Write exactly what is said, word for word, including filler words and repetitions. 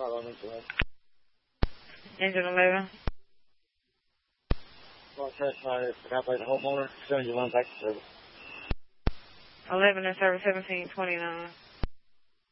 Engine eleven. Well, test my forgot by the homeowner. seventy-one back to service. eleven and service seventeen twenty-nine.